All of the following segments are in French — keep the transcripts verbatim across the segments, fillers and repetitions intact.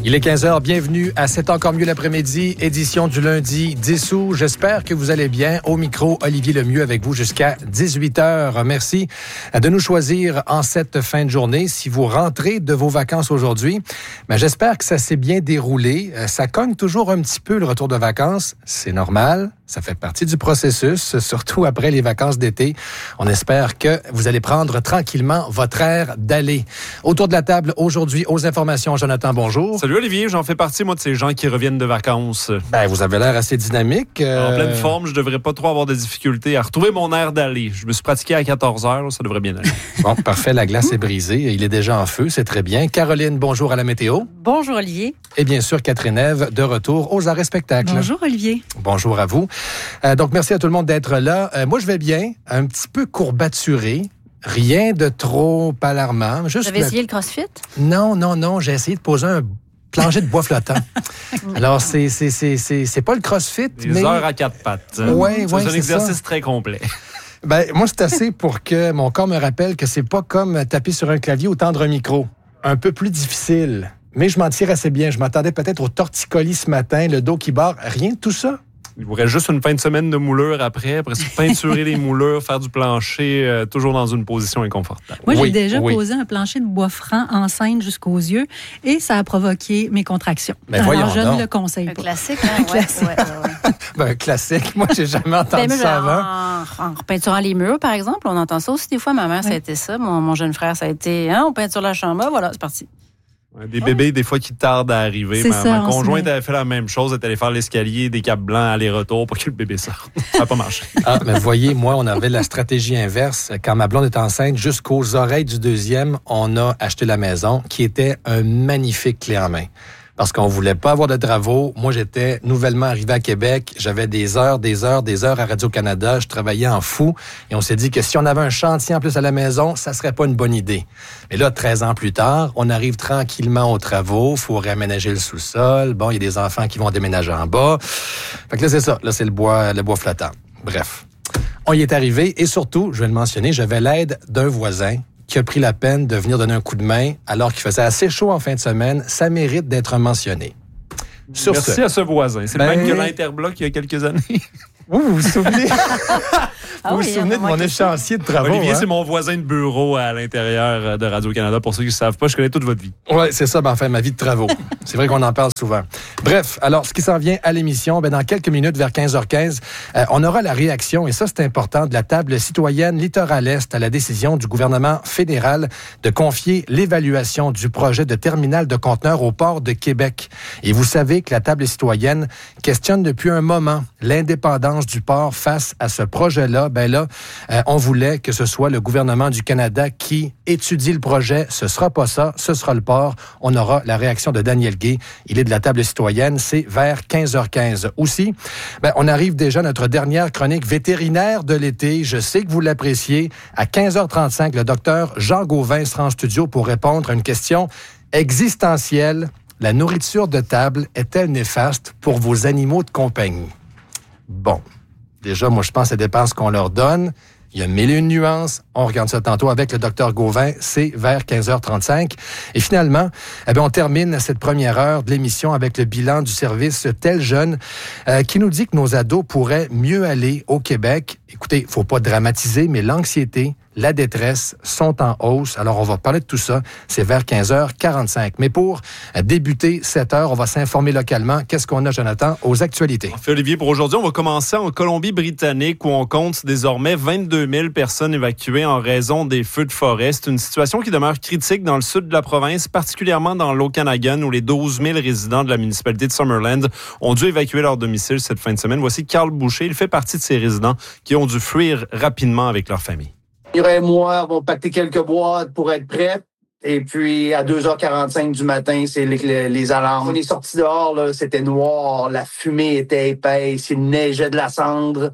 Il est quinze heures, bienvenue à C'est encore mieux l'après-midi, édition du lundi dix août. J'espère que vous allez bien. Au micro, Olivier Lemieux avec vous jusqu'à dix-huit heures. Merci de nous choisir en cette fin de journée. Si vous rentrez de vos vacances aujourd'hui, ben j'espère que ça s'est bien déroulé. Ça cogne toujours un petit peu le retour de vacances. C'est normal. Ça fait partie du processus, surtout après les vacances d'été. On espère que vous allez prendre tranquillement votre air d'aller. Autour de la table, aujourd'hui, aux informations, Jonathan, bonjour. Salut Olivier, j'en fais partie, moi, de ces gens qui reviennent de vacances. Ben, vous avez l'air assez dynamique. Euh... En pleine forme, je devrais pas trop avoir de difficultés à retrouver mon air d'aller. Je me suis pratiqué à quatorze heures, ça devrait bien aller. Bon, parfait, la glace est brisée. Il est déjà en feu, c'est très bien. Caroline, bonjour à la météo. Bonjour Olivier. Et bien sûr, Catherine Ève, de retour aux arrêts spectacles. Bonjour Olivier. Bonjour à vous. Euh, donc, merci à tout le monde d'être là. Euh, moi, je vais bien, un petit peu courbaturé. Rien de trop alarmant. Juste Vous avez essayé le CrossFit? Non, non, non. J'ai essayé de poser un plancher de bois flottant. Alors, c'est, c'est, c'est, c'est, c'est pas le CrossFit, Des mais... heures à quatre pattes. Ouais, c'est ouais, un c'est exercice ça. très complet. Ben, moi, c'est assez pour que mon corps me rappelle que c'est pas comme taper sur un clavier ou tendre un micro. Un peu plus difficile. Mais je m'en tire assez bien. Je m'attendais peut-être au torticolis ce matin, le dos qui barre. Rien de tout ça. Il vous reste juste une fin de semaine de moulure après, après se peinturer les moulures, faire du plancher, euh, toujours dans une position inconfortable. Moi, j'ai Oui, déjà oui. posé un plancher de bois franc en scène jusqu'aux yeux et ça a provoqué mes contractions. Ben, Alors, voyons je donc. ne le conseille Un pas. classique, hein? Ouais, classique. ouais, ouais, ouais. Ben, classique. Moi, j'ai jamais entendu Ben, moi, ça avant. en, en repeinturant les murs, par exemple, on entend ça aussi des fois. Ma mère, ça a Oui. été ça. Mon, mon jeune frère, ça a été, hein, on peinture la chambre. Voilà, c'est parti. Ouais, des bébés, des fois, qui tardent à arriver. C'est Ma, ça, ma on se conjointe met- avait fait la même chose. Elle est allée faire l'escalier, des câbles blancs, aller-retour pour que le bébé sorte. Ça n'a pas marché. Ah, mais voyez, moi, on avait la stratégie inverse. Quand ma blonde est enceinte, jusqu'aux oreilles du deuxième, on a acheté la maison, qui était un magnifique clé en main. Parce qu'on voulait pas avoir de travaux. Moi, j'étais nouvellement arrivé à Québec. J'avais des heures, des heures, des heures à Radio-Canada. Je travaillais en fou. Et on s'est dit que si on avait un chantier en plus à la maison, ça serait pas une bonne idée. Mais là, treize ans plus tard, on arrive tranquillement aux travaux. Faut réaménager le sous-sol. Bon, il y a des enfants qui vont déménager en bas. Fait que là, c'est ça. Là, c'est le bois, le bois flottant. Bref. On y est arrivé. Et surtout, je vais le mentionner, j'avais l'aide d'un voisin qui a pris la peine de venir donner un coup de main alors qu'il faisait assez chaud en fin de semaine. Ça mérite d'être mentionné. Sur Merci ce, à ce voisin. C'est Ben- le même que l'Interbloc il y a quelques années. vous vous, vous souvenez, Ah vous vous oui, souvenez de moi, mon que ça. échéancier de travaux? Olivier, hein? c'est mon voisin de bureau à l'intérieur de Radio-Canada. Pour ceux qui ne savent pas, je connais toute votre vie. Oui, c'est ça, ben, enfin, ma vie de travaux. C'est vrai qu'on en parle souvent. Bref, alors, ce qui s'en vient à l'émission, ben, dans quelques minutes, vers quinze heures quinze, euh, on aura la réaction, et ça, c'est important, de la table citoyenne Littoral-Est à la décision du gouvernement fédéral de confier l'évaluation du projet de terminal de conteneurs au port de Québec. Et vous savez que la table citoyenne questionne depuis un moment l'indépendance du port face à ce projet-là. Ben là, euh, on voulait que ce soit le gouvernement du Canada qui étudie le projet. Ce sera pas ça, ce sera le port. On aura la réaction de Daniel Gay. Il est de la table citoyenne. C'est vers quinze heures quinze. Aussi, ben, on arrive déjà à notre dernière chronique vétérinaire de l'été. Je sais que vous l'appréciez. À quinze heures trente-cinq, le docteur Jean Gauvin sera en studio pour répondre à une question existentielle. La nourriture de table est-elle néfaste pour vos animaux de compagnie? Bon. Déjà, moi, je pense que ça dépend ce qu'on leur donne. Il y a mille et une nuances. On regarde ça tantôt avec le docteur Gauvin. C'est vers quinze heures trente-cinq. Et finalement, eh bien, on termine cette première heure de l'émission avec le bilan du service Tel Jeune euh, qui nous dit que nos ados pourraient mieux aller au Québec. Écoutez, il ne faut pas dramatiser, mais l'anxiété, la détresse sont en hausse. Alors, on va parler de tout ça. C'est vers quinze heures quarante-cinq. Mais pour débuter cette heure, on va s'informer localement. Qu'est-ce qu'on a, Jonathan, aux actualités? En fait, Olivier, pour aujourd'hui, on va commencer en Colombie-Britannique où on compte désormais vingt-deux mille personnes évacuées en raison des feux de forêt. C'est une situation qui demeure critique dans le sud de la province, particulièrement dans l'Okanagan où les douze mille résidents de la municipalité de Summerland ont dû évacuer leur domicile cette fin de semaine. Voici Carl Boucher. Il fait partie de ces résidents qui ont dû fuir rapidement avec leur famille. Ira et moi vont pacter quelques boîtes pour être prêts. Et puis, à deux heures quarante-cinq du matin, c'est les, les, les alarmes. On est sortis dehors, là, c'était noir, la fumée était épaisse, il neigeait de la cendre.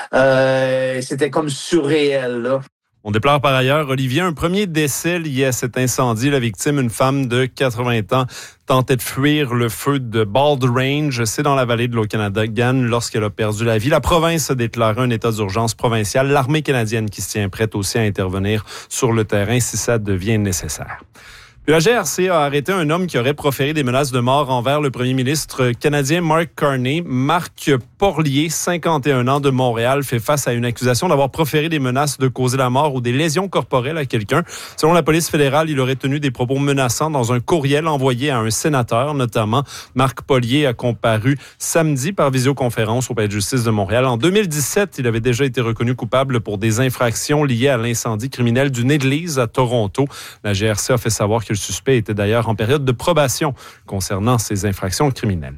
Euh, c'était comme surréel, là. On déplore par ailleurs, Olivier, un premier décès lié à cet incendie. La victime, une femme de quatre-vingts ans, tentait de fuir le feu de Bald Range. C'est dans la vallée de l'Okanagan lorsqu'elle a perdu la vie. La province a déclaré un état d'urgence provincial. L'armée canadienne qui se tient prête aussi à intervenir sur le terrain si ça devient nécessaire. Puis la G R C a arrêté un homme qui aurait proféré des menaces de mort envers le premier ministre canadien Mark Carney. Marc Porlier, cinquante et un ans, de Montréal, fait face à une accusation d'avoir proféré des menaces de causer la mort ou des lésions corporelles à quelqu'un. Selon la police fédérale, il aurait tenu des propos menaçants dans un courriel envoyé à un sénateur, notamment. Marc Porlier a comparu samedi par visioconférence au palais de justice de Montréal. En deux mille dix-sept, il avait déjà été reconnu coupable pour des infractions liées à l'incendie criminel d'une église à Toronto. La G R C a fait savoir que le suspect était d'ailleurs en période de probation concernant ces infractions criminelles.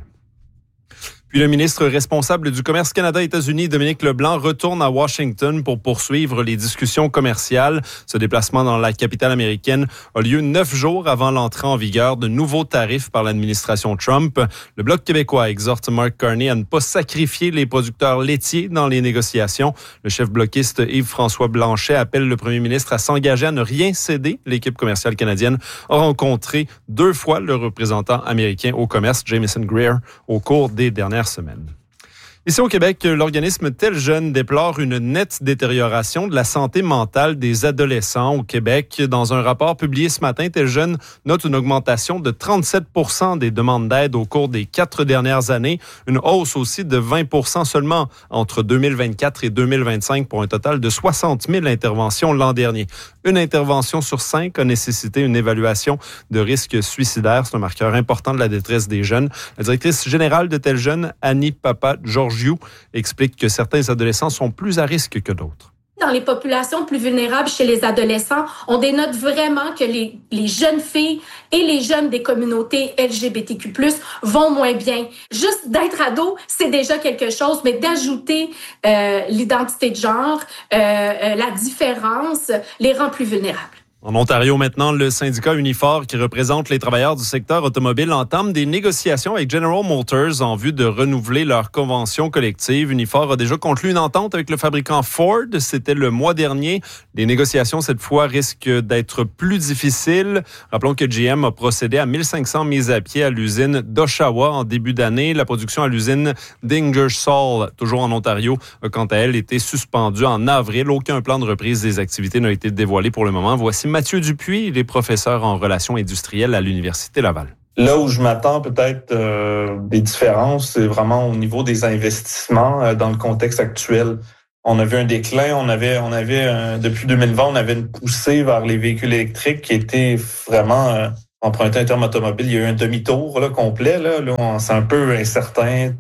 Puis le ministre responsable du commerce Canada-États-Unis, Dominique Leblanc, retourne à Washington pour poursuivre les discussions commerciales. Ce déplacement dans la capitale américaine a lieu neuf jours avant l'entrée en vigueur de nouveaux tarifs par l'administration Trump. Le Bloc québécois exhorte Mark Carney à ne pas sacrifier les producteurs laitiers dans les négociations. Le chef bloquiste Yves-François Blanchet appelle le premier ministre à s'engager à ne rien céder. L'équipe commerciale canadienne a rencontré deux fois le représentant américain au commerce, Jamieson Greer, au cours des dernières semaine. Ici au Québec, l'organisme Tel Jeune déplore une nette détérioration de la santé mentale des adolescents au Québec. Dans un rapport publié ce matin, Tel Jeune note une augmentation de trente-sept pour cent des demandes d'aide au cours des quatre dernières années, une hausse aussi de vingt pour cent seulement entre deux mille vingt-quatre et deux mille vingt-cinq pour un total de soixante mille interventions l'an dernier. Une intervention sur cinq a nécessité une évaluation de risque suicidaire. C'est un marqueur important de la détresse des jeunes. La directrice générale de Tel Jeune, Annie Papa-Georgiou, explique que certains adolescents sont plus à risque que d'autres. Dans les populations plus vulnérables chez les adolescents, on dénote vraiment que les, les jeunes filles et les jeunes des communautés L G B T Q plus, vont moins bien. Juste d'être ado, c'est déjà quelque chose, mais d'ajouter euh, l'identité de genre, euh, euh, la différence, les rend plus vulnérables. En Ontario, maintenant, le syndicat Unifor, qui représente les travailleurs du secteur automobile, entame des négociations avec General Motors en vue de renouveler leur convention collective. Unifor a déjà conclu une entente avec le fabricant Ford. C'était le mois dernier. Les négociations, cette fois, risquent d'être plus difficiles. Rappelons que G M a procédé à mille cinq cents mises à pied à l'usine d'Oshawa en début d'année. La production à l'usine d'Ingersoll, toujours en Ontario, a quant à elle été suspendue en avril. Aucun plan de reprise des activités n'a été dévoilé pour le moment. Voici Mathieu Dupuis, il est professeur en relations industrielles à l'Université Laval. Là où je m'attends peut-être euh, des différences, c'est vraiment au niveau des investissements euh, dans le contexte actuel. On a vu un déclin, on avait, on avait euh, depuis deux mille vingt, on avait une poussée vers les véhicules électriques qui était vraiment euh, emprunté un terme automobile. Il y a eu un demi-tour là, complet, là, là on, c'est un peu incertain.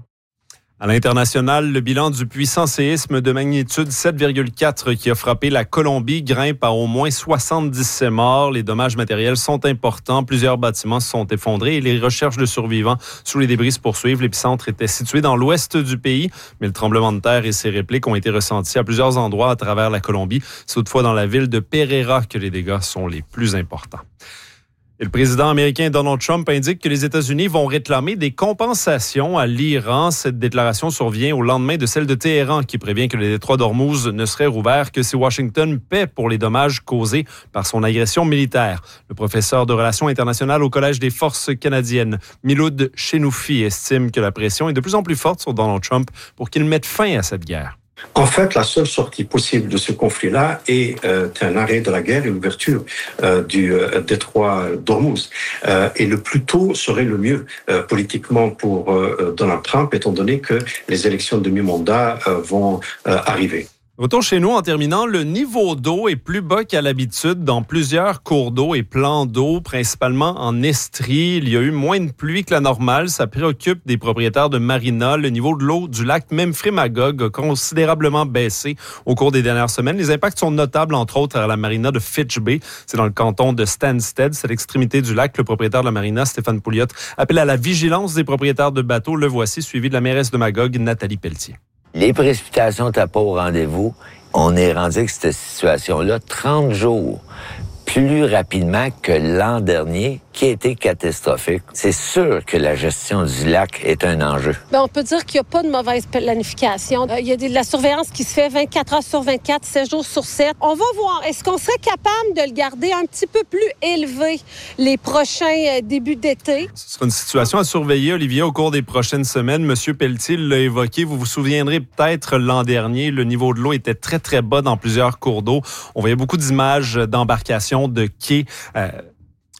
À l'international, le bilan du puissant séisme de magnitude sept virgule quatre qui a frappé la Colombie grimpe à au moins soixante-dix morts. Les dommages matériels sont importants. Plusieurs bâtiments se sont effondrés et les recherches de survivants sous les débris se poursuivent. L'épicentre était situé dans l'ouest du pays, mais le tremblement de terre et ses répliques ont été ressentis à plusieurs endroits à travers la Colombie. C'est toutefois dans la ville de Pereira que les dégâts sont les plus importants. Et le président américain Donald Trump indique que les États-Unis vont réclamer des compensations à l'Iran. Cette déclaration survient au lendemain de celle de Téhéran qui prévient que le détroit d'Ormuz ne serait rouvert que si Washington paie pour les dommages causés par son agression militaire. Le professeur de relations internationales au Collège des forces canadiennes, Miloud Chenoufi, estime que la pression est de plus en plus forte sur Donald Trump pour qu'il mette fin à cette guerre. En fait, la seule sortie possible de ce conflit-là est euh, un arrêt de la guerre et l'ouverture euh, du euh, détroit d'Ormuz. Euh, et le plus tôt serait le mieux euh, politiquement pour euh, Donald Trump, étant donné que les élections de mi-mandat euh, vont euh, arriver. Retour chez nous en terminant, le niveau d'eau est plus bas qu'à l'habitude dans plusieurs cours d'eau et plans d'eau, principalement en Estrie. Il y a eu moins de pluie que la normale. Ça préoccupe des propriétaires de marinas. Le niveau de l'eau du lac Memphremagog a considérablement baissé au cours des dernières semaines. Les impacts sont notables, entre autres, à la marina de Fitch Bay. C'est dans le canton de Stansted. C'est à l'extrémité du lac. Le propriétaire de la marina, Stéphane Pouliot, appelle à la vigilance des propriétaires de bateaux. Le voici, suivi de la mairesse de Magog, Nathalie Pelletier. Les précipitations n'étaient pas au rendez-vous. On est rendu avec cette situation-là trente jours plus rapidement que l'an dernier, qui a été catastrophique. C'est sûr que la gestion du lac est un enjeu. Bien, on peut dire qu'il n'y a pas de mauvaise planification. Euh, il y a de la surveillance qui se fait vingt-quatre heures sur vingt-quatre, sept jours sur sept. On va voir, est-ce qu'on serait capable de le garder un petit peu plus élevé les prochains euh, débuts d'été? Ce sera une situation à surveiller, Olivier, au cours des prochaines semaines. Monsieur Pelletier l'a évoqué. Vous vous souviendrez peut-être l'an dernier, le niveau de l'eau était très, très bas dans plusieurs cours d'eau. On voyait beaucoup d'images d'embarcations, de quais, euh,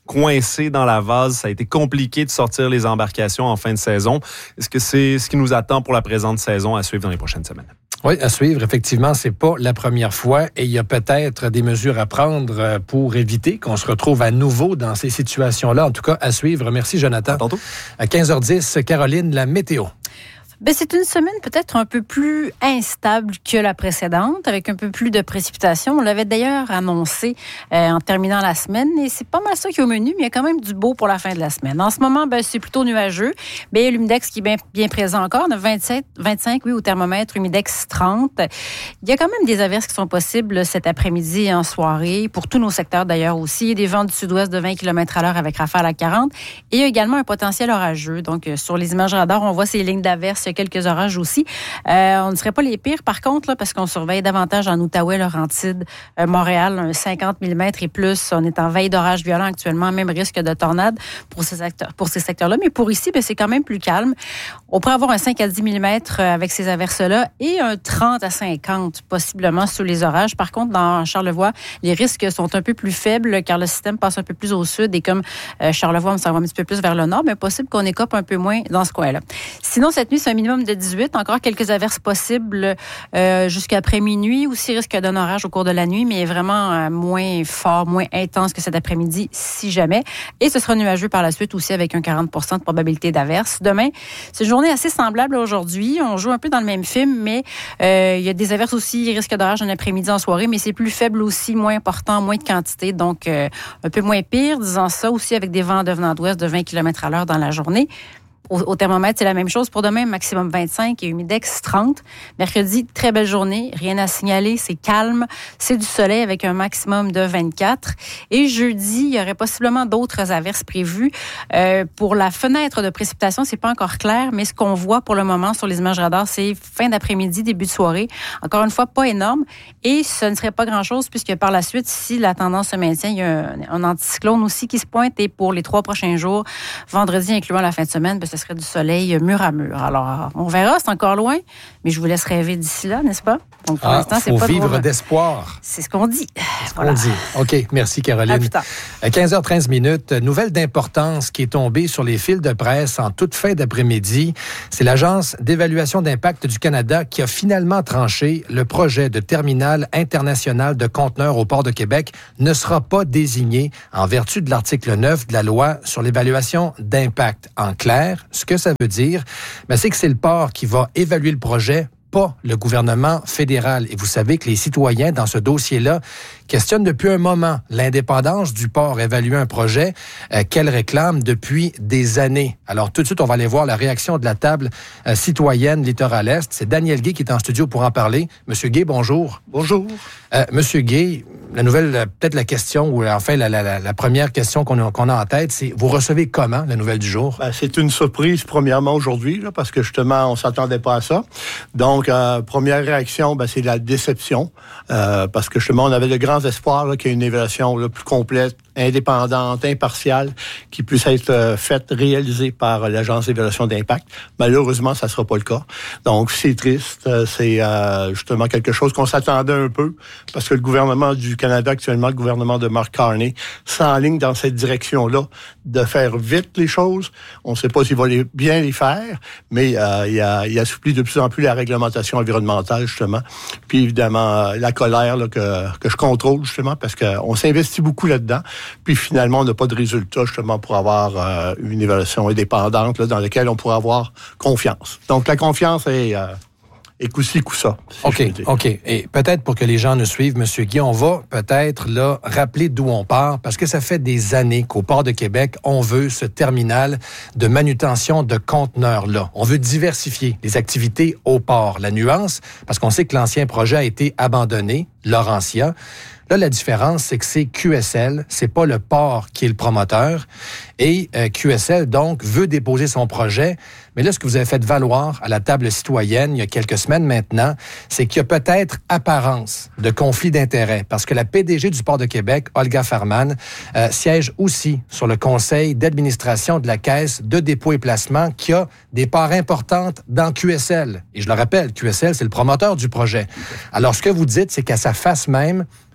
coincé dans la vase. Ça a été compliqué de sortir les embarcations en fin de saison. Est-ce que c'est ce qui nous attend pour la présente saison à suivre dans les prochaines semaines? Oui, à suivre. Effectivement, c'est pas la première fois et il y a peut-être des mesures à prendre pour éviter qu'on se retrouve à nouveau dans ces situations-là. En tout cas, à suivre. Merci, Jonathan. À tantôt. À quinze heures dix, Caroline, la météo. Ben, c'est une semaine peut-être un peu plus instable que la précédente, avec un peu plus de précipitations. On l'avait d'ailleurs annoncé euh, en terminant la semaine, et c'est pas mal ça qui est au menu, mais il y a quand même du beau pour la fin de la semaine. En ce moment, ben, c'est plutôt nuageux. Ben, il y a l'humidex qui est bien, bien présent encore. On a vingt-sept, vingt-cinq, oui, au thermomètre, humidex trente. Il y a quand même des averses qui sont possibles cet après-midi et en soirée, pour tous nos secteurs d'ailleurs aussi. Il y a des vents du sud-ouest de vingt kilomètres à l'heure avec rafale à quarante. Et il y a également un potentiel orageux. Donc, euh, sur les images radar, on voit ces lignes d'averses, quelques orages aussi. Euh, on ne serait pas les pires, par contre, là, parce qu'on surveille davantage en Outaouais, Laurentides, euh, Montréal, un cinquante millimètres et plus. On est en veille d'orage violent actuellement, même risque de tornade pour ces, acteurs, pour ces secteurs-là. Mais pour ici, ben, c'est quand même plus calme. On pourrait avoir un cinq à dix millimètres avec ces averses-là et un trente à cinquante, possiblement, sous les orages. Par contre, dans Charlevoix, les risques sont un peu plus faibles car le système passe un peu plus au sud et comme euh, Charlevoix, on s'en va un petit peu plus vers le nord, mais possible qu'on écope un peu moins dans ce coin-là. Sinon, cette nuit, c'est un minimum de dix-huit. Encore quelques averses possibles euh, jusqu'après minuit. Aussi risque d'un orage au cours de la nuit, mais vraiment euh, moins fort, moins intense que cet après-midi, si jamais. Et ce sera nuageux par la suite aussi avec un quarante pour cent de probabilité d'averse. Demain, c'est une journée assez semblable à aujourd'hui. On joue un peu dans le même film, mais euh, il y a des averses aussi, risque d'orage en après-midi, en soirée, mais c'est plus faible aussi, moins important, moins de quantité, donc euh, un peu moins pire. Disons ça aussi avec des vents de venant d'ouest de vingt kilomètres à l'heure dans la journée. Au, au thermomètre, c'est la même chose. Pour demain, maximum vingt-cinq et humidex trente. Mercredi, très belle journée. Rien à signaler. C'est calme. C'est du soleil avec un maximum de vingt-quatre. Et jeudi, il y aurait possiblement d'autres averses prévues. Euh, pour la fenêtre de précipitation, c'est pas encore clair, mais ce qu'on voit pour le moment sur les images radar, c'est fin d'après-midi, début de soirée. Encore une fois, pas énorme. Et ce ne serait pas grand-chose puisque par la suite, si la tendance se maintient, il y a un, un anticyclone aussi qui se pointe. Et pour les trois prochains jours, vendredi incluant la fin de semaine, ben, ce serait du soleil mur à mur. Alors, on verra, c'est encore loin, mais je vous laisse rêver d'ici là, n'est-ce pas? Donc, pour ah, l'instant, c'est faut pas vivre trop... d'espoir. C'est ce qu'on dit. C'est ce voilà. qu'on dit. OK, merci Caroline. À plus tard. À quinze heures treize minutes, nouvelle d'importance qui est tombée sur les fils de presse en toute fin d'après-midi. C'est l'Agence d'évaluation d'impact du Canada qui a finalement tranché. Le projet de terminal international de conteneurs au port de Québec ne sera pas désigné en vertu de l'article neuf de la loi sur l'évaluation d'impact. En clair, ce que ça veut dire, ben, c'est que c'est le port qui va évaluer le projet, pas le gouvernement fédéral. Et vous savez que les citoyens, dans ce dossier-là, questionnent depuis un moment l'indépendance du port évaluer un projet euh, qu'elle réclame depuis des années. Alors, tout de suite, on va aller voir la réaction de la table euh, citoyenne Littoral Est. C'est Daniel Gay qui est en studio pour en parler. Monsieur Gay, bonjour. Bonjour. Euh, Monsieur Gay, la nouvelle, peut-être la question, ou enfin la, la, la première question qu'on a, qu'on a en tête, c'est vous recevez comment la nouvelle du jour? Ben, c'est une surprise, premièrement, aujourd'hui, là, parce que justement, on ne s'attendait pas à ça. Donc, euh, première réaction, ben, c'est la déception, euh, parce que justement, on avait de grands espoirs là, qu'il y ait une évaluation là, plus complète, indépendante, impartiale, qui puisse être euh, faite, réalisée par euh, l'Agence d'évaluation d'impact. Malheureusement, ça ne sera pas le cas. Donc, c'est triste. Euh, c'est euh, justement quelque chose qu'on s'attendait un peu, parce que le gouvernement du Canada, actuellement, le gouvernement de Mark Carney, s'enligne dans cette direction-là, de faire vite les choses. On ne sait pas s'il va les, bien les faire, mais euh, il, a, il assouplit de plus en plus la réglementation environnementale, justement. Puis, évidemment, euh, la colère là, que, que je contrôle, justement, parce qu'on s'investit beaucoup là-dedans. Puis finalement, on n'a pas de résultat justement pour avoir euh, une évaluation indépendante là, dans laquelle on pourra avoir confiance. Donc la confiance est, euh, est coup-ci, coup-ça. Si OK, OK. Et peut-être pour que les gens nous suivent, M. Guy, on va peut-être là rappeler d'où on part, parce que ça fait des années qu'au Port de Québec, on veut ce terminal de manutention de conteneurs-là. On veut diversifier les activités au port. La nuance, parce qu'on sait que l'ancien projet a été abandonné, Laurentia. Là, la différence, c'est que c'est Q S L, c'est pas le port qui est le promoteur. Et euh, Q S L, donc, veut déposer son projet. Mais là, ce que vous avez fait valoir à la table citoyenne il y a quelques semaines maintenant, c'est qu'il y a peut-être apparence de conflit d'intérêts. Parce que la P D G du Port de Québec, Olga Farman, euh, siège aussi sur le conseil d'administration de la Caisse de dépôt et placement qui a des parts importantes dans Q S L. Et je le rappelle, Q S L, c'est le promoteur du projet. Alors, ce que vous dites, c'est qu'à sa face même,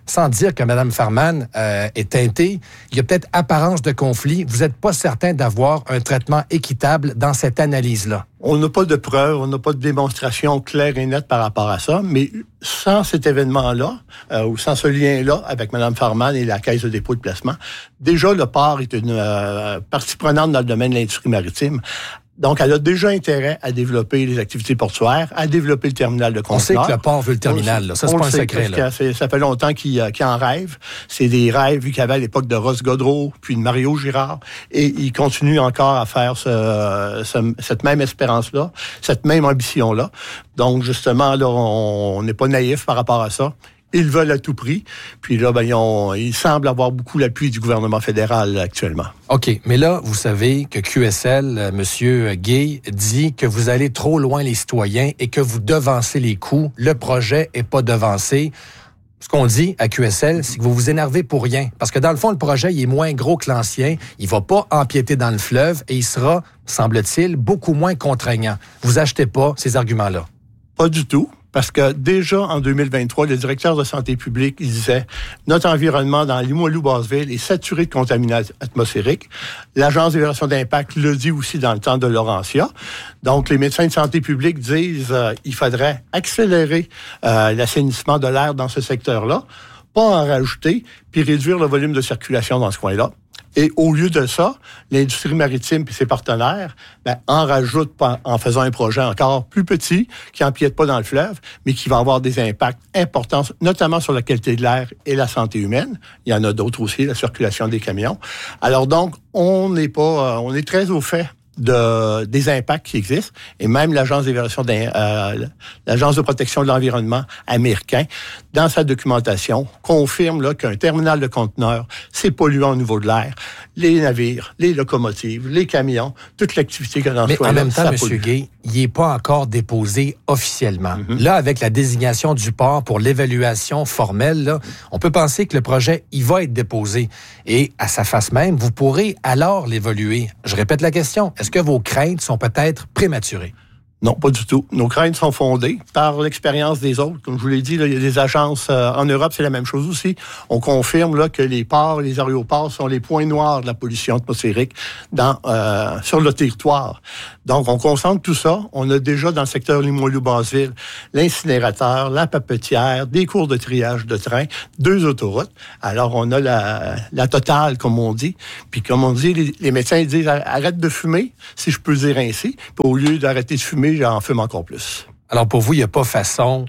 sans dire que Mme Farman euh, est teintée, il y a peut-être apparence de conflit. Vous n'êtes pas certain d'avoir un traitement équitable dans cette analyse-là. On n'a pas de preuves, on n'a pas de démonstration claire et nette par rapport à ça, mais sans cet événement-là, euh, ou sans ce lien-là avec Mme Farman et la Caisse de dépôt de placement, déjà, le port est une euh, partie prenante dans le domaine de l'industrie maritime. Donc, elle a déjà intérêt à développer les activités portuaires, à développer le terminal de conteneurs. On sait que le port veut le terminal, là. Ça, c'est pas un secret, là. Ça, ça fait longtemps qu'il, qu'il en rêve. C'est des rêves qu'il y avait à l'époque de Ross Godreau, puis de Mario Girard. Et il continue encore à faire ce, ce, cette même espérance-là, cette même ambition-là. Donc, justement, là, on n'est pas naïf par rapport à ça. Ils veulent à tout prix. Puis là, ben, ils, ont, ils semblent avoir beaucoup l'appui du gouvernement fédéral là, actuellement. OK. Mais là, vous savez que Q S L, euh, M. Gay, dit que vous allez trop loin les citoyens et que vous devancez les coûts. Le projet n'est pas devancé. Ce qu'on dit à Q S L, c'est que vous vous énervez pour rien. Parce que dans le fond, le projet, il est moins gros que l'ancien. Il ne va pas empiéter dans le fleuve et il sera, semble-t-il, beaucoup moins contraignant. Vous achetez pas ces arguments-là? Pas du tout. Parce que déjà, en deux mille vingt-trois, le directeur de santé publique, il disait « Notre environnement dans Limoilou-Basseville est saturé de contamination atmosphérique. » L'Agence d'évaluation d'impact le dit aussi dans le temps de Laurentia. Donc, les médecins de santé publique disent euh, il faudrait accélérer euh, l'assainissement de l'air dans ce secteur-là, pas en rajouter, puis réduire le volume de circulation dans ce coin-là. Et au lieu de ça, l'industrie maritime et ses partenaires ben, en rajoutent en faisant un projet encore plus petit, qui n'empiète pas dans le fleuve, mais qui va avoir des impacts importants, notamment sur la qualité de l'air et la santé humaine. Il y en a d'autres aussi, la circulation des camions. Alors donc, on n'est pas, on est très au fait de, des impacts qui existent. Et même l'Agence d'évaluation euh, l'Agence de protection de l'environnement américain, dans sa documentation, confirme là, qu'un terminal de conteneurs, c'est polluant au niveau de l'air. Les navires, les locomotives, les camions, toute l'activité que dans ce coin-là, mais en même temps, M. Gay, il n'est pas encore déposé officiellement. Mm-hmm. Là, avec la désignation du port pour l'évaluation formelle, là, on peut penser que le projet, il va être déposé. Et à sa face même, vous pourrez alors l'évaluer. Je répète la question. Est-ce que vos craintes sont peut-être prématurées? Non, pas du tout. Nos craintes sont fondées par l'expérience des autres. Comme je vous l'ai dit, là, il y a des agences euh, en Europe, c'est la même chose aussi. On confirme là, que les ports, les aéroports sont les points noirs de la pollution atmosphérique dans, euh, sur le territoire. Donc, on concentre tout ça. On a déjà dans le secteur Limoilou-Basseville l'incinérateur, la papetière, des cours de triage de train, deux autoroutes. Alors, on a la, la totale, comme on dit. Puis, comme on dit, les, les médecins disent arrête de fumer, si je peux dire ainsi. Puis, au lieu d'arrêter de fumer, j'en fume encore plus. Alors, pour vous, il n'y a pas façon,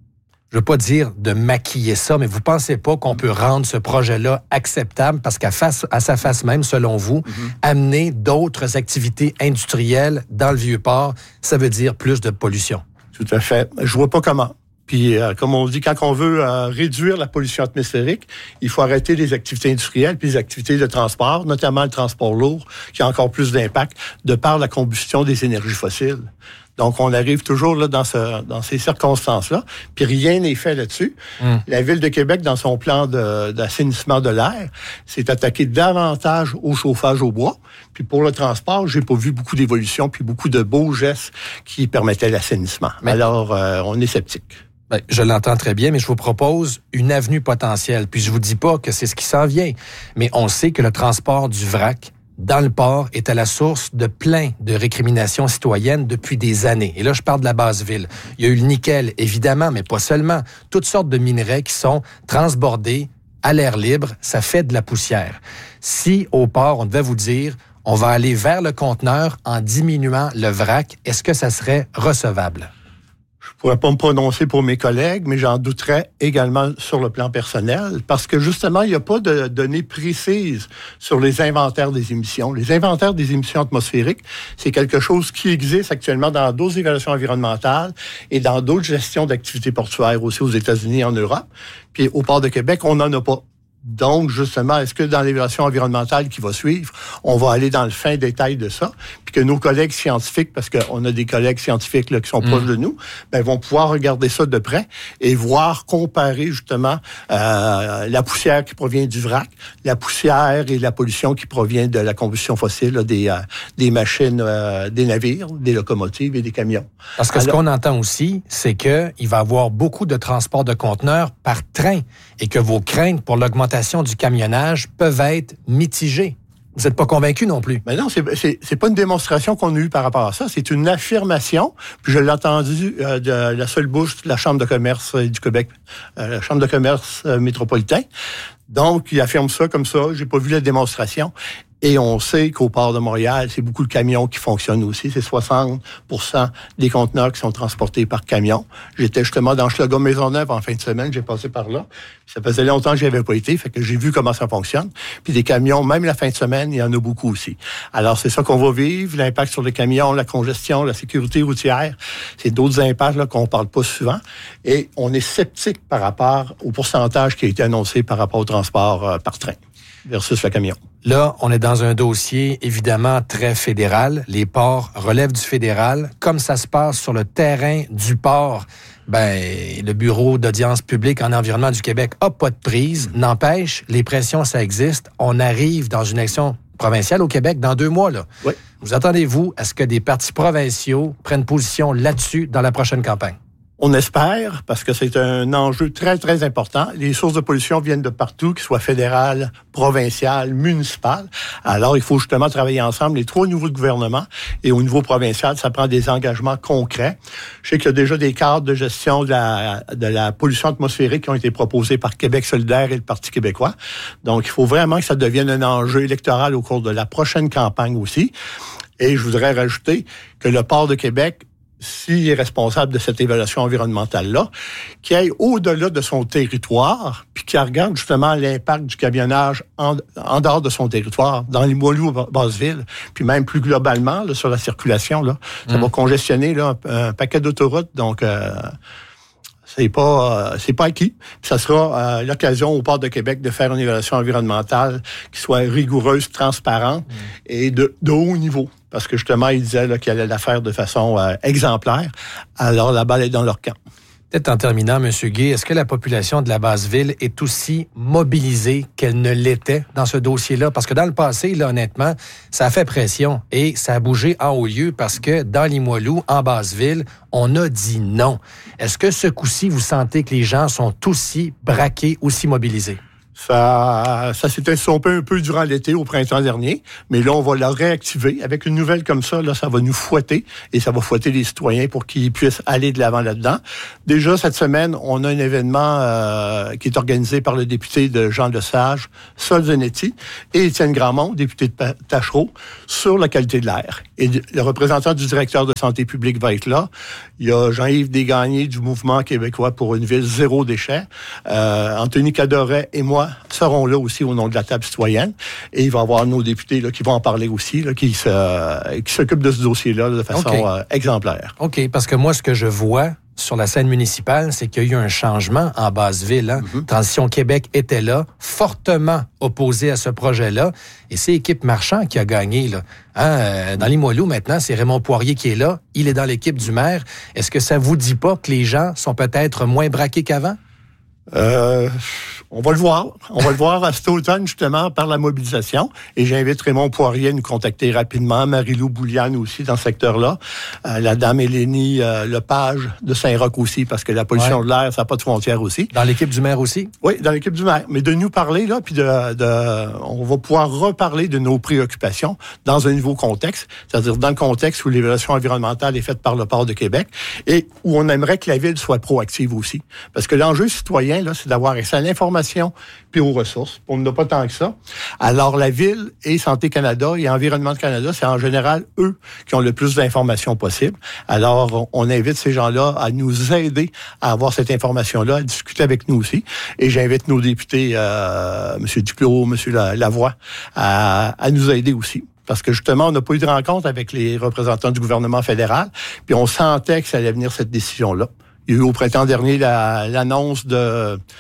je ne veux pas dire de maquiller ça, mais vous ne pensez pas qu'on peut rendre ce projet-là acceptable parce qu'à face, à sa face même, selon vous, mm-hmm. amener d'autres activités industrielles dans le Vieux-Port, ça veut dire plus de pollution? Tout à fait. Je vois pas comment. Puis, euh, comme on dit, quand on veut euh, réduire la pollution atmosphérique, il faut arrêter les activités industrielles puis les activités de transport, notamment le transport lourd, qui a encore plus d'impact de par la combustion des énergies fossiles. Donc, on arrive toujours là dans, ce, dans ces circonstances-là, puis rien n'est fait là-dessus. Mm. La Ville de Québec, dans son plan de, d'assainissement de l'air, s'est attaquée davantage au chauffage au bois. Puis pour le transport, j'ai pas vu beaucoup d'évolution puis beaucoup de beaux gestes qui permettaient l'assainissement. Mais alors, euh, on est sceptique. Ben, je l'entends très bien, mais je vous propose une avenue potentielle. Puis je vous dis pas que c'est ce qui s'en vient, mais on sait que le transport du vrac dans le port est à la source de plein de récriminations citoyennes depuis des années. Et là, je parle de la Basseville. Il y a eu le nickel, évidemment, mais pas seulement. Toutes sortes de minerais qui sont transbordés à l'air libre, ça fait de la poussière. Si, au port, on devait vous dire, on va aller vers le conteneur en diminuant le vrac, est-ce que ça serait recevable? Je pourrais pas me prononcer pour mes collègues, mais j'en douterais également sur le plan personnel, parce que justement, il n'y a pas de données précises sur les inventaires des émissions. Les inventaires des émissions atmosphériques, c'est quelque chose qui existe actuellement dans d'autres évaluations environnementales et dans d'autres gestions d'activités portuaires aussi aux États-Unis et en Europe. Puis au port de Québec, on n'en a pas. Donc, justement, est-ce que dans l'évaluation environnementale qui va suivre, on va aller dans le fin détail de ça, puis que nos collègues scientifiques, parce qu'on a des collègues scientifiques là, qui sont mmh. proches de nous, ben, vont pouvoir regarder ça de près et voir comparer justement euh, la poussière qui provient du vrac, la poussière et la pollution qui provient de la combustion fossile, là, des, euh, des machines, euh, des navires, des locomotives et des camions. Parce que Alors, ce qu'on entend aussi, c'est qu'il va y avoir beaucoup de transport de conteneurs par train et que vos craintes pour l'augmentation du camionnage peuvent être mitigées. Vous n'êtes pas convaincu non plus? Mais non, c'est, c'est, c'est pas une démonstration qu'on a eue par rapport à ça. C'est une affirmation. Puis je l'ai entendu euh, de la seule bouche de la Chambre de commerce du Québec, euh, la Chambre de commerce euh, métropolitain. Donc, il affirme ça comme ça. J'ai pas vu la démonstration. Et on sait qu'au port de Montréal, c'est beaucoup de camions qui fonctionnent aussi. C'est soixante pour cent des conteneurs qui sont transportés par camion. J'étais justement dans Schlager-Maisonneuve en fin de semaine. J'ai passé par là. Ça faisait longtemps que j'y avais pas été, fait que j'ai vu comment ça fonctionne. Puis des camions, même la fin de semaine, il y en a beaucoup aussi. Alors, c'est ça qu'on va vivre, l'impact sur les camions, la congestion, la sécurité routière. C'est d'autres impacts là, qu'on parle pas souvent. Et on est sceptique par rapport au pourcentage qui a été annoncé par rapport au transport euh, par train versus le camion. Là, on est dans un dossier évidemment très fédéral. Les ports relèvent du fédéral. Comme ça se passe sur le terrain du port, ben le Bureau d'audience publique en environnement du Québec a pas de prise. N'empêche, les pressions, ça existe. On arrive dans une élection provinciale au Québec dans deux mois, là. Oui. Vous attendez-vous à ce que des partis provinciaux prennent position là-dessus dans la prochaine campagne? On espère, parce que c'est un enjeu très, très important. Les sources de pollution viennent de partout, qu'ils soient fédérales, provinciales, municipales. Alors, il faut justement travailler ensemble, les trois niveaux de gouvernement. Et au niveau provincial, ça prend des engagements concrets. Je sais qu'il y a déjà des cadres de gestion de la, de la pollution atmosphérique qui ont été proposés par Québec solidaire et le Parti québécois. Donc, il faut vraiment que ça devienne un enjeu électoral au cours de la prochaine campagne aussi. Et je voudrais rajouter que le Port de Québec, s'il est responsable de cette évaluation environnementale-là, qui aille au-delà de son territoire, puis qui regarde justement l'impact du camionnage en, en dehors de son territoire, dans les Limoilou, Basseville, puis même plus globalement là, sur la circulation. Là, ça mmh. va congestionner là, un, un paquet d'autoroutes, donc euh, c'est pas euh, c'est pas acquis. Puis ça sera euh, l'occasion au Port de Québec de faire une évaluation environnementale qui soit rigoureuse, transparente mmh. et de, de haut niveau. Parce que justement, il disait là, qu'il allait la faire de façon euh, exemplaire. Alors, la balle est dans leur camp. Peut-être en terminant, M. Guay, est-ce que la population de la Basse-Ville est aussi mobilisée qu'elle ne l'était dans ce dossier-là? Parce que dans le passé, là, honnêtement, ça a fait pression et ça a bougé en haut lieu parce que dans Limoilou, en Basse-Ville, on a dit non. Est-ce que ce coup-ci, vous sentez que les gens sont aussi braqués, aussi mobilisés? Ça, ça s'est estompé un peu durant l'été, au printemps dernier, mais là, on va la réactiver. Avec une nouvelle comme ça, là, ça va nous fouetter et ça va fouetter les citoyens pour qu'ils puissent aller de l'avant là-dedans. Déjà, cette semaine, on a un événement euh, qui est organisé par le député de Jean Lesage, Sol Zanetti, et Étienne Grandmont, député de Tachereau, sur la qualité de l'air. Et le représentant du directeur de santé publique va être là. Il y a Jean-Yves Desgagnés du Mouvement québécois pour une ville zéro déchet. Euh, Anthony Cadoret et moi seront là aussi au nom de la table citoyenne. Et il va y avoir nos députés là, qui vont en parler aussi, là, qui, se, qui s'occupent de ce dossier-là de façon okay. euh, exemplaire. OK, parce que moi, ce que je vois sur la scène municipale, c'est qu'il y a eu un changement en Basse-Ville. Hein? Mm-hmm. Transition Québec était là, fortement opposé à ce projet-là. Et c'est Équipe Marchand qui a gagné. Là. Hein? Euh, dans Limoilou, maintenant, c'est Raymond Poirier qui est là. Il est dans l'équipe du maire. Est-ce que ça vous dit pas que les gens sont peut-être moins braqués qu'avant? Euh, on va le voir. On va le voir à cet automne, justement, par la mobilisation. Et j'invite Raymond Poirier à nous contacter rapidement. Marie-Lou Bouliane aussi, dans ce secteur-là. Euh, la dame Hélénie euh, Lepage de Saint-Roch aussi, parce que la pollution ouais. de l'air, ça n'a pas de frontières aussi. Dans l'équipe du maire aussi? Oui, dans l'équipe du maire. Mais de nous parler, là, puis de, de, on va pouvoir reparler de nos préoccupations dans un nouveau contexte, c'est-à-dire dans le contexte où l'évaluation environnementale est faite par le Port de Québec et où on aimerait que la ville soit proactive aussi. Parce que l'enjeu citoyen, là, c'est d'avoir accès à l'information puis aux ressources. On n'a pas tant que ça. Alors, la Ville et Santé Canada et Environnement Canada, c'est en général eux qui ont le plus d'informations possible. Alors, on invite ces gens-là à nous aider à avoir cette information-là, à discuter avec nous aussi. Et j'invite nos députés, euh, M. Duclos, M. Lavoie, à, à nous aider aussi. Parce que justement, on n'a pas eu de rencontre avec les représentants du gouvernement fédéral, puis on sentait que ça allait venir cette décision-là. Il y a eu au printemps dernier la, l'annonce de,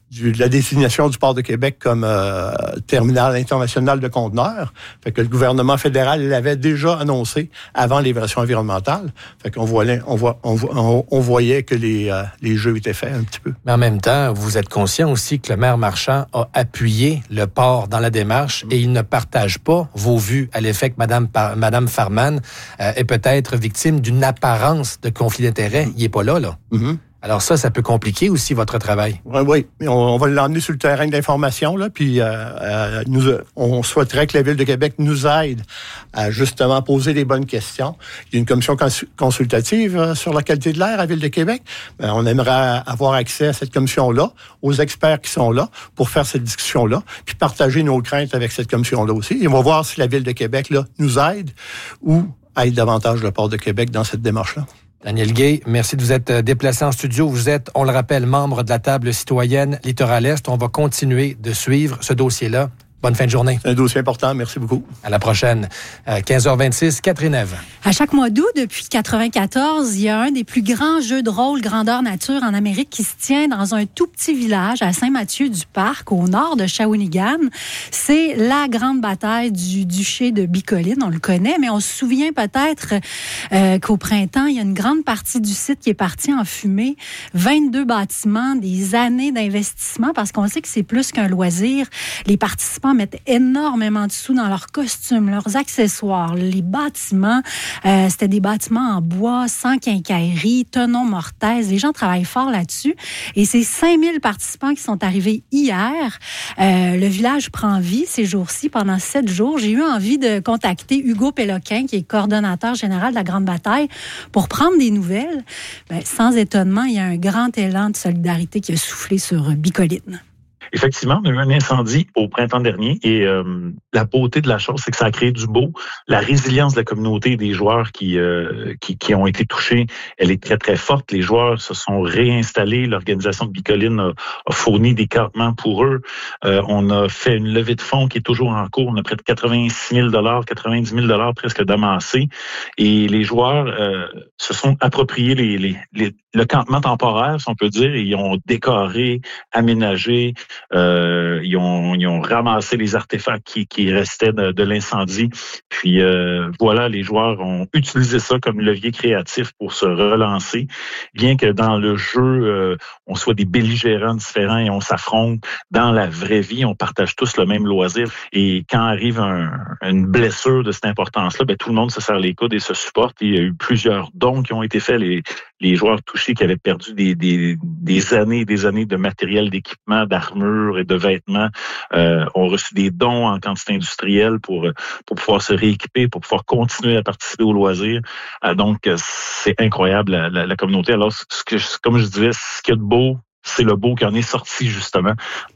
du, de la désignation du port de Québec comme euh, terminal international de conteneurs. Fait que le gouvernement fédéral l'avait déjà annoncé avant l'évaluation environnementale. Fait qu'on voyait, on, voit, on, on, on voyait que les, euh, les jeux étaient faits un petit peu. Mais en même temps, vous êtes conscient aussi que le maire Marchand a appuyé le port dans la démarche et il ne partage pas vos vues à l'effet que Mme, Par- Mme Farman euh, est peut-être victime d'une apparence de conflit d'intérêts. Il n'est pas là, là. Mm-hmm. Alors ça, ça peut compliquer aussi votre travail. Oui, oui. On, on va l'emmener sur le terrain de l'information, là, puis euh, euh, nous, on souhaiterait que la Ville de Québec nous aide à justement poser les bonnes questions. Il y a une commission cons- consultative euh, sur la qualité de l'air à la Ville de Québec. Ben, on aimerait avoir accès à cette commission-là, aux experts qui sont là, pour faire cette discussion-là, puis partager nos craintes avec cette commission-là aussi. Et on va voir si la Ville de Québec là, nous aide ou aide davantage le Port de Québec dans cette démarche-là. Daniel Gay, merci de vous être déplacé en studio. Vous êtes, on le rappelle, membre de la table citoyenne Littoral Est. On va continuer de suivre ce dossier-là. Bonne fin de journée. C'est un dossier important. Merci beaucoup. À la prochaine. Euh, quinze heures vingt-six, Catherine Ève. À chaque mois d'août, depuis quatre-vingt-quatorze, il y a un des plus grands jeux de rôle grandeur nature en Amérique qui se tient dans un tout petit village à Saint-Mathieu-du-Parc, au nord de Shawinigan. C'est la grande bataille du duché de Bicoline. On le connaît, mais on se souvient peut-être euh, qu'au printemps, il y a une grande partie du site qui est partie en fumée. vingt-deux bâtiments, des années d'investissement, parce qu'on sait que c'est plus qu'un loisir. Les participants mettent énormément de sous dans leurs costumes, leurs accessoires, les bâtiments. Euh, c'était des bâtiments en bois, sans quincaillerie, tenons mortaise. Les gens travaillent fort là-dessus. Et c'est cinq mille participants qui sont arrivés hier. Euh, le village prend vie ces jours-ci, pendant sept jours. J'ai eu envie de contacter Hugo Péloquin, qui est coordonnateur général de la Grande Bataille, pour prendre des nouvelles. Ben, sans étonnement, il y a un grand élan de solidarité qui a soufflé sur Bicoline. Effectivement, on a eu un incendie au printemps dernier et euh, la beauté de la chose, c'est que ça a créé du beau. La résilience de la communauté et des joueurs qui, euh, qui, qui ont été touchés, elle est très, très forte. Les joueurs se sont réinstallés. L'organisation de Bicoline a, a fourni des campements pour eux. Euh, on a fait une levée de fonds qui est toujours en cours. On a près de quatre-vingt-six mille dollars, quatre-vingt-dix mille dollars presque d'amassés. Et les joueurs euh, se sont appropriés les, les, les, le campement temporaire, si on peut dire, et ils ont décoré, aménagé. Euh, ils, ont, ils ont ramassé les artefacts qui, qui restaient de, de l'incendie. Puis euh, voilà, les joueurs ont utilisé ça comme levier créatif pour se relancer. Bien que dans le jeu, euh, on soit des belligérants différents et on s'affronte, dans la vraie vie, on partage tous le même loisir. Et quand arrive un, une blessure de cette importance-là, ben, tout le monde se serre les coudes et se supporte. Il y a eu plusieurs dons qui ont été faits. Les, les joueurs touchés qui avaient perdu des, des, des années et des années de matériel, d'équipement, d'armure et de vêtements euh, ont reçu des dons en quantité industrielle pour pour pouvoir se rééquiper, pour pouvoir continuer à participer au loisir. Euh, donc, c'est incroyable, la, la, la communauté. Alors, ce que, comme je disais, ce qu'il y a de beau, c'est le beau qui en est sorti, justement.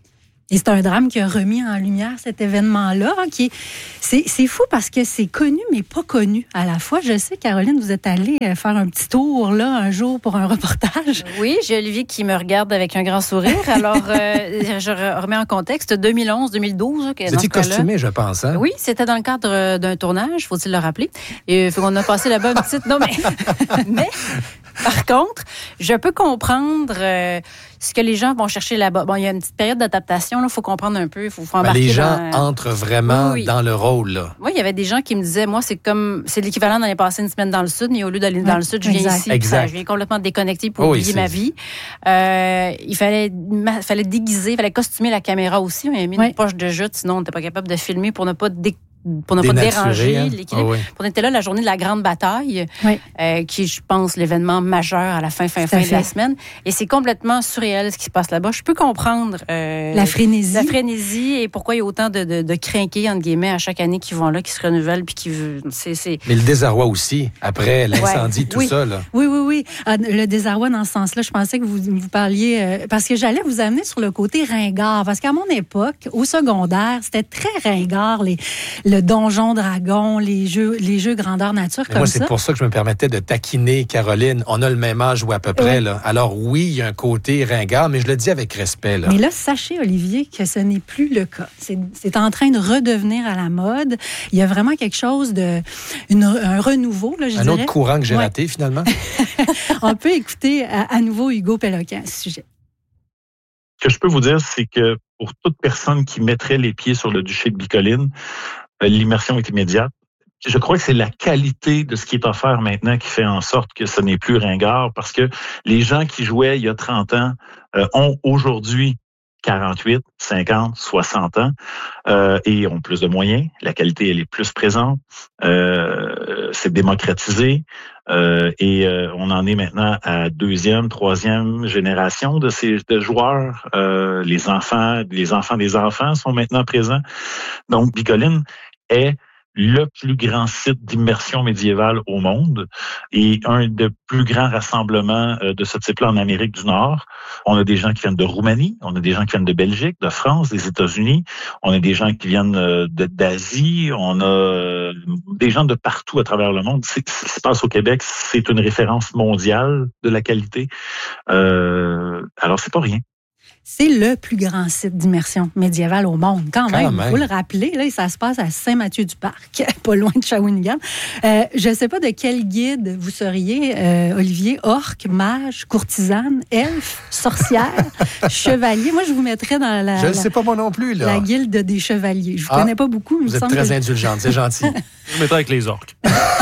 Et c'est un drame qui a remis en lumière cet événement-là. Hein, qui est, c'est, c'est fou parce que c'est connu, mais pas connu à la fois. Je sais, Caroline, vous êtes allée faire un petit tour là un jour pour un reportage. Oui, j'ai Olivier qui me regarde avec un grand sourire. Alors, euh, je remets en contexte deux mille onze deux mille douze. Okay, vous étiez costumé, je pense. Hein? Oui, c'était dans le cadre d'un tournage, faut-il le rappeler. Et on a passé là-bas une petite... Non, mais... mais... Par contre, je peux comprendre euh, ce que les gens vont chercher là-bas. Bon, il y a une petite période d'adaptation, il faut comprendre un peu, il faut, faut embarquer ben, les gens dans... entrent vraiment oui, oui. dans le rôle. Là. Oui, il y avait des gens qui me disaient, moi, c'est comme, c'est l'équivalent d'aller passer une semaine dans le Sud, mais au lieu d'aller oui, dans le Sud, je viens exact. ici. Exact. Je viens complètement déconnecté pour oui, oublier c'est... ma vie. Euh, il fallait, il fallait déguiser, il fallait costumer la caméra aussi. On avait mis oui. une poche de jute, sinon on n'était pas capable de filmer pour ne pas dé... pour ne pas déranger hein? l'équilibre. Oh, oui. On était là la journée de la Grande Bataille, oui. euh, qui est, je pense, l'événement majeur à la fin, fin, fin de la semaine. Et c'est complètement surréel ce qui se passe là-bas. Je peux comprendre euh, la frénésie. La frénésie et pourquoi il y a autant de, de, de crinqués, entre guillemets, à chaque année qui vont là, qui se renouvellent. Puis qui, c'est, c'est... Mais le désarroi aussi, après l'incendie, ouais. tout oui. ça. Là. Oui, oui, oui. Ah, le désarroi dans ce sens-là, je pensais que vous, vous parliez... Euh, parce que j'allais vous amener sur le côté ringard. Parce qu'à mon époque, au secondaire, c'était très ringard, les, le donjon de les jeux, les jeux grandeur nature Mais comme moi, ça. c'est pour ça que je me permettais de taquiner Caroline. On a le même âge ou à peu près. Oui. Là. Alors oui, il y a un côté ringard, mais je le dis avec respect. Là. Mais là, sachez, Olivier, que ce n'est plus le cas. C'est, c'est en train de redevenir à la mode. Il y a vraiment quelque chose de... Une, un renouveau, là, je un dirais. Un autre courant que j'ai ouais. raté, finalement. On peut écouter à, à nouveau Hugo Péloquin à ce sujet. que je peux vous dire, c'est que pour toute personne qui mettrait les pieds sur le duché de Bicoline, l'immersion est immédiate. Je crois que c'est la qualité de ce qui est offert maintenant qui fait en sorte que ce n'est plus ringard, parce que les gens qui jouaient il y a trente ans euh, ont aujourd'hui quarante-huit, cinquante, soixante ans euh, et ont plus de moyens. La qualité, elle est plus présente. Euh, c'est démocratisé. Euh, et euh, on en est maintenant à deuxième, troisième génération de ces de joueurs. Euh, les enfants, les enfants des enfants sont maintenant présents. Donc, Bicoline est le plus grand site d'immersion médiévale au monde et un des plus grands rassemblements de ce type-là en Amérique du Nord. On a des gens qui viennent de Roumanie, on a des gens qui viennent de Belgique, de France, des États-Unis, on a des gens qui viennent de, d'Asie, on a des gens de partout à travers le monde. C'est, ce qui se passe au Québec, c'est une référence mondiale de la qualité. Euh, alors, c'est pas rien. C'est le plus grand site d'immersion médiévale au monde, quand, quand même. Il faut le rappeler, là, ça se passe à Saint-Mathieu-du-Parc, pas loin de Shawinigan. Euh, je ne sais pas de quel guide vous seriez, euh, Olivier, orque, mage, courtisane, elfe, sorcière, chevalier. Moi, je vous mettrais dans la... Je ne sais pas moi non plus, là. La guilde des chevaliers. Je ne vous ah, connais pas beaucoup. Mais vous il me êtes semble très que... indulgente, c'est gentil. Je mettrais avec les orques.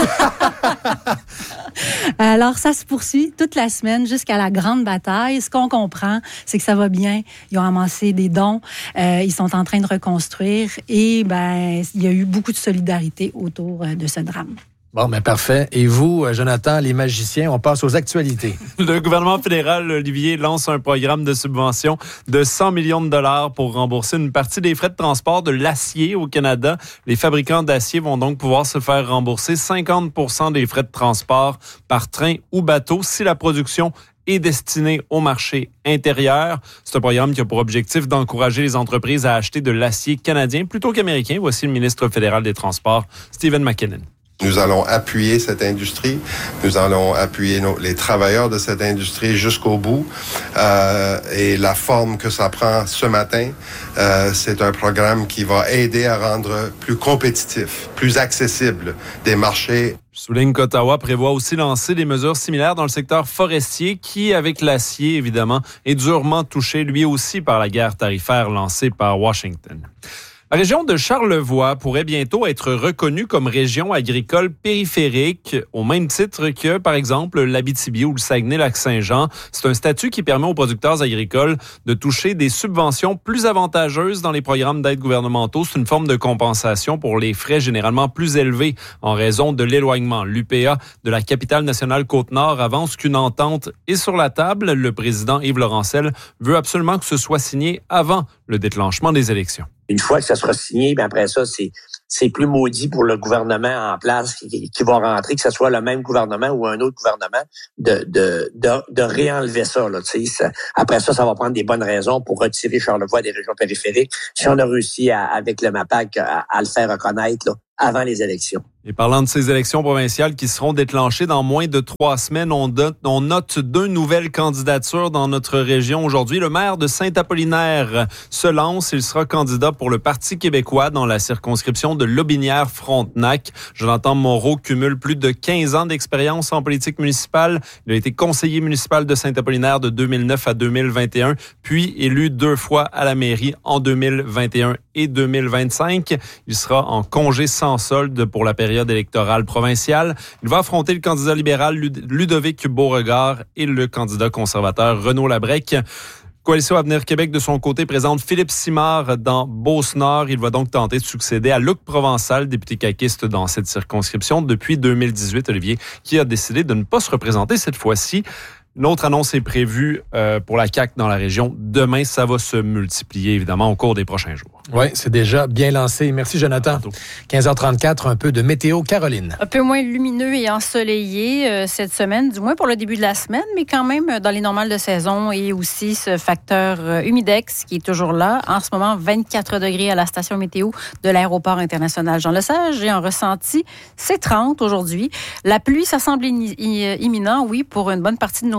Alors, ça se poursuit toute la semaine jusqu'à la grande bataille. Ce qu'on comprend, c'est que ça va bien. Ils ont amassé des dons. Euh, ils sont en train de reconstruire. Et ben, il y a eu beaucoup de solidarité autour de ce drame. Bon, ben parfait. Et vous, Jonathan, les magiciens, on passe aux actualités. Le gouvernement fédéral, Olivier, lance un programme de subvention de cent millions de dollars pour rembourser une partie des frais de transport de l'acier au Canada. Les fabricants d'acier vont donc pouvoir se faire rembourser cinquante pour cent des frais de transport par train ou bateau si la production est destiné au marché intérieur. C'est un programme qui a pour objectif d'encourager les entreprises à acheter de l'acier canadien plutôt qu'américain. Voici le ministre fédéral des Transports, Stephen McKinnon. Nous allons appuyer cette industrie. Nous allons appuyer nos, les travailleurs de cette industrie jusqu'au bout. Euh, et la forme que ça prend ce matin, euh, c'est un programme qui va aider à rendre plus compétitif, plus accessible des marchés. Je souligne qu'Ottawa prévoit aussi lancer des mesures similaires dans le secteur forestier qui, avec l'acier, évidemment, est durement touché lui aussi par la guerre tarifaire lancée par Washington. La région de Charlevoix pourrait bientôt être reconnue comme région agricole périphérique, au même titre que, par exemple, l'Abitibi ou le Saguenay-Lac-Saint-Jean. C'est un statut qui permet aux producteurs agricoles de toucher des subventions plus avantageuses dans les programmes d'aide gouvernementaux. C'est une forme de compensation pour les frais généralement plus élevés en raison de l'éloignement. L'U P A de la capitale nationale Côte-Nord avance qu'une entente est sur la table. Le président Yves Laurentiel veut absolument que ce soit signé avant le déclenchement des élections. Une fois que ça sera signé, bien après ça, c'est c'est plus maudit pour le gouvernement en place qui, qui va rentrer, que ce soit le même gouvernement ou un autre gouvernement, de de de, de réenlever ça. Là, tu sais, ça, après ça, ça va prendre des bonnes raisons pour retirer Charlevoix des régions périphériques. Si on a réussi à, avec le MAPAC à, à le faire reconnaître là, avant les élections. Et parlant de ces élections provinciales qui seront déclenchées dans moins de trois semaines, on note, on note deux nouvelles candidatures dans notre région aujourd'hui. Le maire de Saint-Apollinaire se lance. Il sera candidat pour le Parti québécois dans la circonscription de Lobinière-Frontenac. Jonathan Moreau cumule plus de quinze ans d'expérience en politique municipale. Il a été conseiller municipal de Saint-Apollinaire de deux mille neuf à deux mille vingt et un, puis élu deux fois à la mairie en deux mille vingt et un et deux mille vingt-cinq. Il sera en congé sans solde pour la période électorale provinciale. Il va affronter le candidat libéral Ludovic Beauregard et le candidat conservateur Renaud Labrec. Coalition Avenir Québec, de son côté, présente Philippe Simard dans Beauce-Nord. Il va donc tenter de succéder à Luc Provençal, député caquiste dans cette circonscription depuis deux mille dix-huit, Olivier, qui a décidé de ne pas se représenter cette fois-ci. Une autre annonce est prévue euh, pour la C A Q dans la région. Demain, ça va se multiplier, évidemment, au cours des prochains jours. Oui, c'est déjà bien lancé. Merci, Jonathan. quinze heures trente-quatre, un peu de météo. Caroline. Un peu moins lumineux et ensoleillé euh, cette semaine, du moins pour le début de la semaine, mais quand même dans les normales de saison et aussi ce facteur euh, humidex qui est toujours là. En ce moment, vingt-quatre degrés à la station météo de l'aéroport international Jean-Lesage et en ressenti, c'est trente aujourd'hui. La pluie, ça semble in- imminent, oui, pour une bonne partie de nos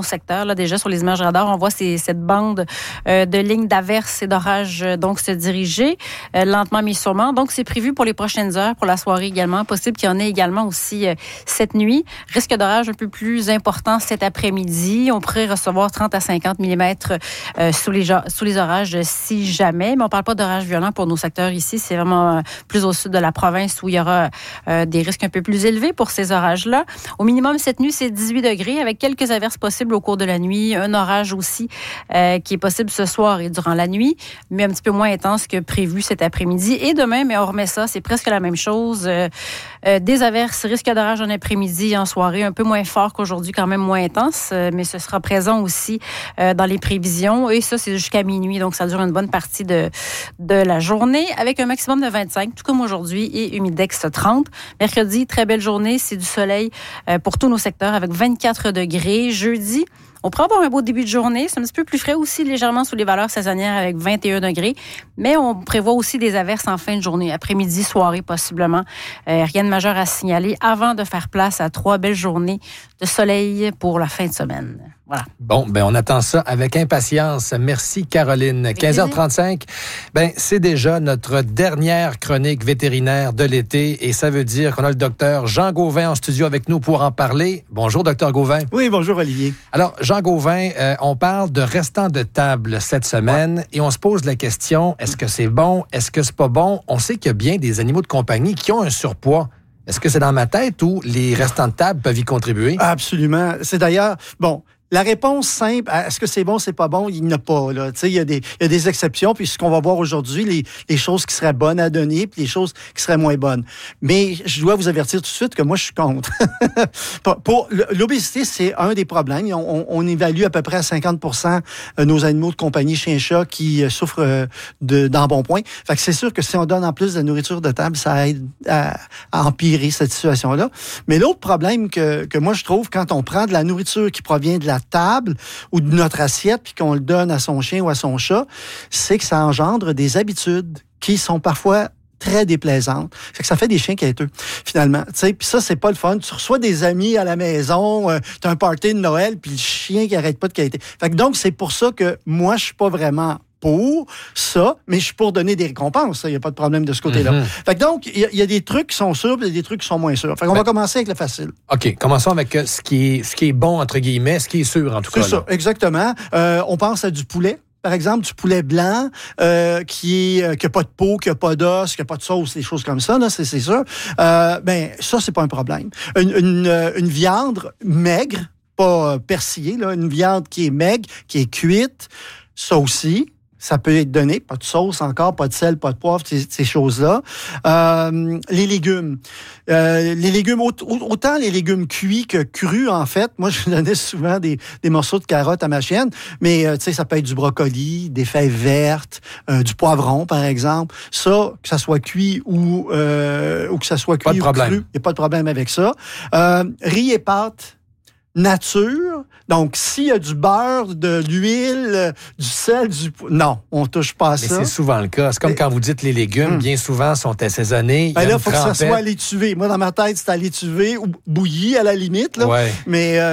nos secteurs. Là, déjà, sur les images radar, on voit ces, cette bande euh, de lignes d'averse et d'orage euh, donc se diriger euh, lentement mais sûrement. Donc, c'est prévu pour les prochaines heures, pour la soirée également. Possible qu'il y en ait également aussi euh, cette nuit. Risque d'orage un peu plus important cet après-midi. On pourrait recevoir trente à cinquante millimètres euh, sous, les, sous les orages si jamais. Mais on ne parle pas d'orage violent pour nos secteurs ici. C'est vraiment euh, plus au sud de la province où il y aura euh, des risques un peu plus élevés pour ces orages-là. Au minimum, cette nuit, c'est dix-huit degrés avec quelques averses possibles au cours de la nuit. Un orage aussi euh, qui est possible ce soir et durant la nuit, mais un petit peu moins intense que prévu cet après-midi. Et demain, mais on remet ça, c'est presque la même chose. Euh, euh, des averses, risque d'orage en après-midi, en soirée, un peu moins fort qu'aujourd'hui, quand même moins intense, euh, mais ce sera présent aussi euh, dans les prévisions. Et ça, c'est jusqu'à minuit, donc ça dure une bonne partie de, de la journée avec un maximum de vingt-cinq, tout comme aujourd'hui, et humidex trente. Mercredi, très belle journée, c'est du soleil euh, pour tous nos secteurs avec vingt-quatre degrés. Jeudi, on pourrait avoir un beau début de journée. C'est un petit peu plus frais aussi, légèrement sous les valeurs saisonnières avec vingt et un degrés. Mais on prévoit aussi des averses en fin de journée, après-midi, soirée possiblement. Euh, rien de majeur à signaler avant de faire place à trois belles journées de soleil pour la fin de semaine. Voilà. Bon, ben on attend ça avec impatience. Merci, Caroline. Avec quinze heures trente-cinq, ben c'est déjà notre dernière chronique vétérinaire de l'été et ça veut dire qu'on a le docteur Jean Gauvin en studio avec nous pour en parler. Bonjour, docteur Gauvin. Oui, bonjour, Olivier. Alors, Jean Gauvin, euh, on parle de restants de table cette semaine ouais. et on se pose la question, est-ce que c'est bon? Est-ce que c'est pas bon? On sait qu'il y a bien des animaux de compagnie qui ont un surpoids. Est-ce que c'est dans ma tête ou les restants de table peuvent y contribuer? Absolument. C'est d'ailleurs, bon... La réponse simple, est-ce que c'est bon, c'est pas bon, il n'y en a pas. Là. Il y a des, il y a des exceptions, puis ce qu'on va voir aujourd'hui, les, les choses qui seraient bonnes à donner, puis les choses qui seraient moins bonnes. Mais je dois vous avertir tout de suite que moi, je suis contre. pour, pour l'obésité, c'est un des problèmes. On, on évalue à peu près à cinquante pour cent nos animaux de compagnie, chiens-chats, qui souffrent de, d'embonpoint. Fait que c'est sûr que si on donne en plus de la nourriture de table, ça aide à, à empirer cette situation-là. Mais l'autre problème que, que moi, je trouve, quand on prend de la nourriture qui provient de la table ou de notre assiette puis qu'on le donne à son chien ou à son chat, c'est que ça engendre des habitudes qui sont parfois très déplaisantes. Fait que ça fait des chiens quêteux, finalement. Puis ça, c'est pas le fun. Tu reçois des amis à la maison, euh, tu as un party de Noël, puis le chien qui arrête pas de quêter. Fait que donc, c'est pour ça que moi, je suis pas vraiment pour ça, mais je suis pour donner des récompenses. Il n'y a pas de problème de ce côté-là. Mm-hmm. Fait que donc, il y, y a des trucs qui sont sûrs et des trucs qui sont moins sûrs. Fait qu'on ben, va commencer avec le facile. OK. Commençons avec ce qui est, ce qui est bon, entre guillemets, ce qui est sûr, en tout c'est cas. C'est ça, là. Exactement. Euh, on pense à du poulet. Par exemple, du poulet blanc euh, qui n'a euh, pas de peau, qui n'a pas d'os, qui n'a pas de sauce, des choses comme ça, là, c'est, c'est sûr. Euh, ben, ça, c'est pas un problème. Une, une, une viande maigre, pas persillée, là, une viande qui est maigre, qui est cuite, ça aussi. Ça peut être donné, pas de sauce encore, pas de sel, pas de poivre, ces, ces choses-là. Euh, les légumes. Euh, les légumes, autant les légumes cuits que crus, en fait. Moi, je donnais souvent des, des morceaux de carottes à ma chienne, mais euh, tu sais, ça peut être du brocoli, des fèves vertes, euh, du poivron, par exemple. Ça, que ça soit cuit ou, euh, ou que ça soit cuit ou cru, il n'y a pas de problème avec ça. Euh, riz et pâtes nature. Donc, s'il y a du beurre, de l'huile, du sel, du... Non, on touche pas à ça. Mais c'est souvent le cas. C'est comme Et... quand vous dites les légumes, hum. bien souvent, sont assaisonnés. Ben là, il faut que ça soit à l'étuvée. Moi, dans ma tête, c'est à l'étuvée ou bouilli, à la limite. Là. Ouais. Mais... Euh,